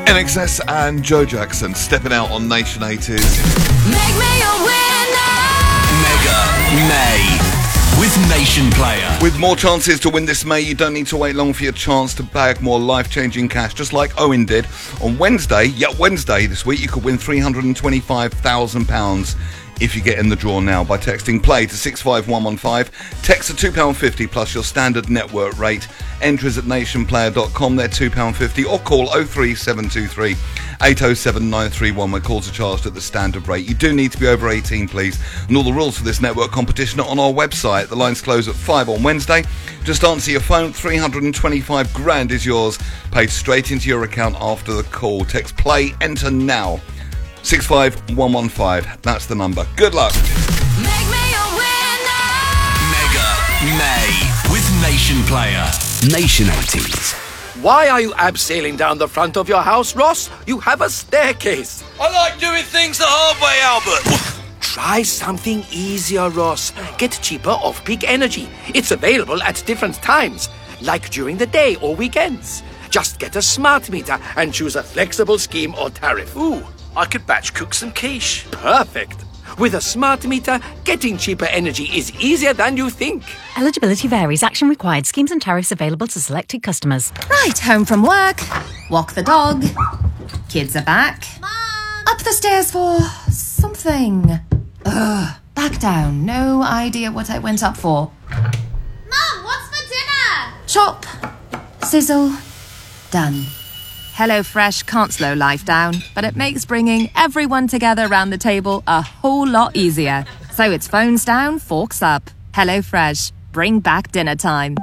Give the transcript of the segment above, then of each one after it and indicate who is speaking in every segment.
Speaker 1: NXS and Joe Jackson stepping out on Nation 80s.
Speaker 2: Make me a winner!
Speaker 3: Mega May with Nation Player.
Speaker 1: With more chances to win this May, you don't need to wait long for your chance to bag more life-changing cash, just like Owen did. On Wednesday this week, you could win £325,000 if you get in the draw now by texting play to 65115. Text at £2.50 plus your standard network rate. Entries at nationplayer.com, they're £2.50, or call 03723 807 931 where calls are charged at the standard rate. You do need to be over 18, please, and all the rules for this network competition are on our website. The lines close at 5 on Wednesday. Just answer your phone, 325 grand is yours, paid straight into your account after the call. Text play, enter now, 65115, that's the number. Good luck.
Speaker 2: Make me a winner!
Speaker 3: Mega May with Nation Player. Nation 80s.
Speaker 4: Why are you abseiling down the front of your house, Ross? You have a staircase.
Speaker 5: I like doing things the hard way, Albert.
Speaker 4: Try something easier, Ross. Get cheaper off-peak energy. It's available at different times, like during the day or weekends. Just get a smart meter and choose a flexible scheme or tariff.
Speaker 5: Ooh, I could batch cook some quiche.
Speaker 4: Perfect. With a smart meter, getting cheaper energy is easier than you think.
Speaker 6: Eligibility varies. Action required. Schemes and tariffs available to selected customers.
Speaker 7: Right, home from work. Walk the dog. Kids are back.
Speaker 2: Mom!
Speaker 7: Up the stairs for something. Back down. No idea what I went up for.
Speaker 2: Mom, what's for dinner?
Speaker 7: Chop. Sizzle. Done. HelloFresh can't slow life down, but it makes bringing everyone together around the table a whole lot easier. So it's phones down, forks up. HelloFresh. Bring back dinner time.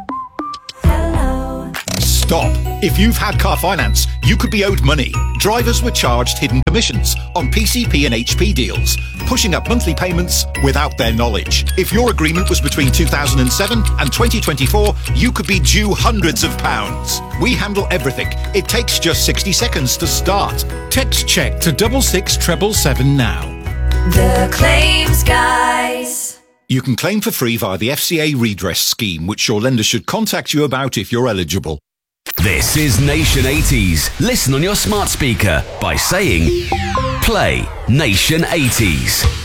Speaker 8: Stop. If you've had car finance, you could be owed money. Drivers were charged hidden commissions on PCP and HP deals, pushing up monthly payments without their knowledge. If your agreement was between 2007 and 2024, you could be due hundreds of pounds. We handle everything. It takes just 60 seconds to start.
Speaker 9: Text check to 66777 now.
Speaker 2: The Claims Guys.
Speaker 8: You can claim for free via the FCA redress scheme, which your lender should contact you about if you're eligible.
Speaker 3: This is Nation 80s. Listen on your smart speaker by saying play Nation 80s.